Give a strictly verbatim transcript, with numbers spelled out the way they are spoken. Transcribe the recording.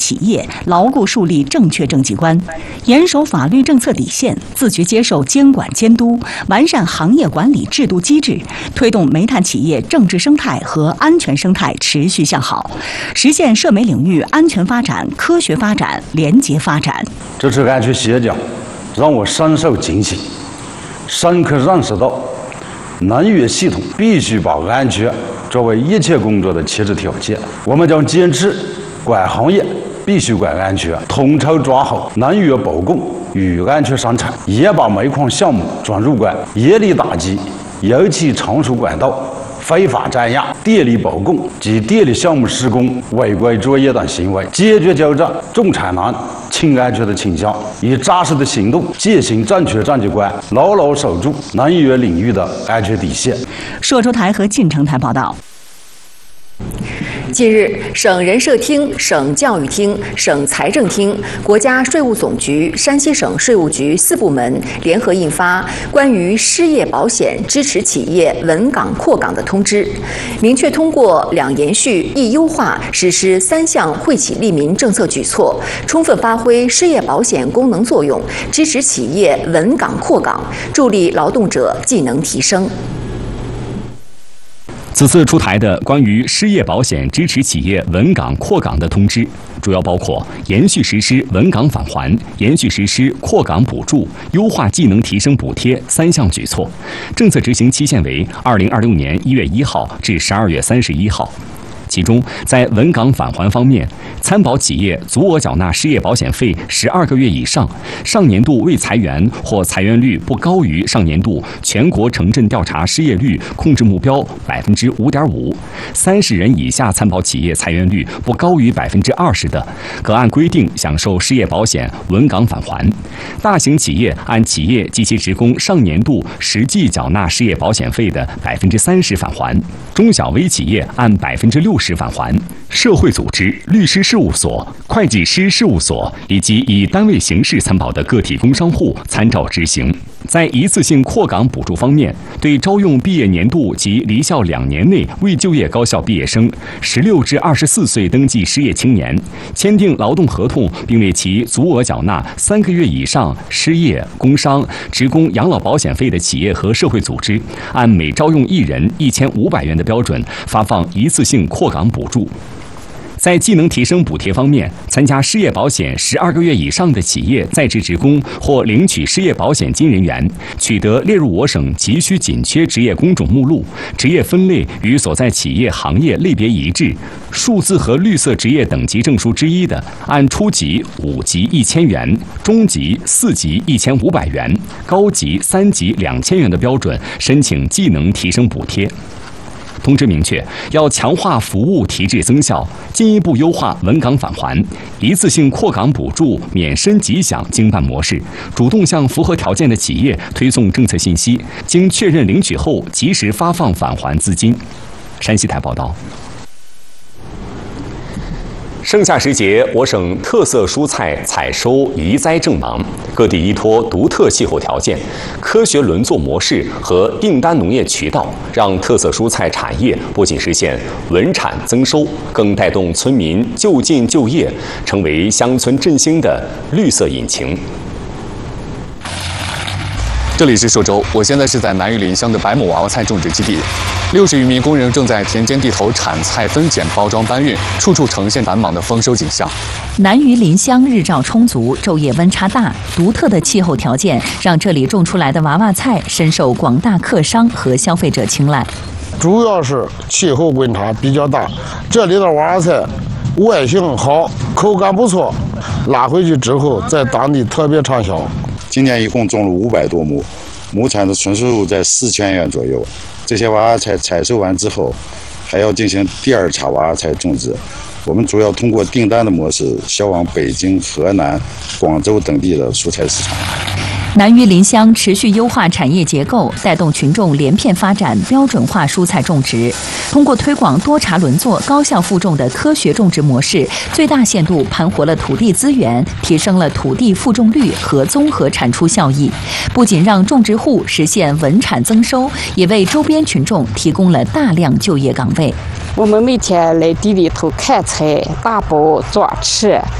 企业，牢固树立正确政绩观，严守法律政策底线，自觉接受监管监督，完善行业管理制度机制，推动煤炭企业政治生态和安全生态持续向好，实现涉煤领域安全发展、科学发展、廉洁发展。 这次安全演讲让我深受警醒，深刻认识到能源系统必须把安全作为一切工作的前置条件。我们将坚持管行业必须管安全，统筹抓好能源保供与安全生产，严把煤矿项目准入管，严厉打击油气成熟管道非法占压、电力保供及电力项目施工违规作业等行为，坚决纠正重产能、轻安全的倾向，以扎实的行动践行正确政绩观，牢牢守住能源领域的安全底线。 朔州台和晋城台报道。 近日，省人社厅、省教育厅、省财政厅、国家税务总局、山西省税务局四部门联合印发关于失业保险支持企业稳岗扩岗的通知，明确通过两延续、一优化实施三项惠企利民政策举措，充分发挥失业保险功能作用，支持企业稳岗扩岗，助力劳动者技能提升。 此次出台的关于失业保险支持企业稳岗扩岗的通知，主要包括延续实施稳岗返还、延续实施扩岗补助、优化技能提升补贴三项举措，政策执行期限为二零二六年一月一号至十二月三十一号。其中，在稳岗返还方面，参保企业足额缴纳失业保险费十二个月以上，上年度未裁员或裁员率不高于上年度全国城镇调查失业率控制目标百分之五点五，三十人以下参保企业裁员率不高于百分之二十的，可按规定享受失业保险稳岗返还。大型企业按企业及其职工上年度实际缴纳失业保险费的百分之三十返还，中小微企业按百分之六十返还，社会组织、律师事务所、会计师事务所以及以单位形式参保的个体工商户参照执行。在一次性扩岗补助方面，对招用毕业年度及离校两年内未就业高校毕业生、十六至二十四岁登记失业青年，签订劳动合同并为其足额缴纳三个月以上失业、工伤、职工养老保险费的企业和社会组织，按每招用一人一千五百元的标准发放一次性扩岗补助。在技能提升补贴方面，参加失业保险十二个月以上的企业在职职工或领取失业保险金人员，取得列入我省急需紧缺职业工种目录，职业分类与所在企业行业类别一致，数字和绿色职业等级证书之一的，按初级、五级一千元、中级、四级一千五百元、高级三级两千元的标准申请技能提升补贴。通知明确，要强化服务提质增效，进一步优化稳岗返还、一次性扩岗补助免申即享经办模式，主动向符合条件的企业推送政策信息，经确认领取后及时发放返还资金。山西台报道。盛夏时节，我省特色蔬菜采收移栽正忙，各地依托独特气候条件、科学轮作模式和订单农业渠道，让特色蔬菜产业不仅实现稳产增收，更带动村民就近就业，成为乡村振兴的绿色引擎。 这里是朔州，我现在是在南榆林乡的百亩娃娃菜种植基地，六十余名工人正在田间地头铲菜、分拣、包装、搬运，处处呈现繁忙的丰收景象。 南榆林乡日照充足，昼夜温差大，独特的气候条件让这里种出来的娃娃菜深受广大客商和消费者青睐。 主要是气候温差比较大，这里的娃娃菜外形好，口感不错，拉回去之后在当地特别畅销。 今年一共种了五百多亩，亩产的纯收入在四千元左右。这些娃娃菜采收完之后，还要进行第二茬娃娃菜种植。我们主要通过订单的模式销往北京、河南、广州等地的蔬菜市场。 南榆林乡持续优化产业结构，带动群众连片发展标准化蔬菜种植。通过推广多茬轮作、高效负重的科学种植模式，最大限度盘活了土地资源，提升了土地负重率和综合产出效益。不仅让种植户实现稳产增收，也为周边群众提供了大量就业岗位。 我们每天来地里头砍菜、打包、装吃，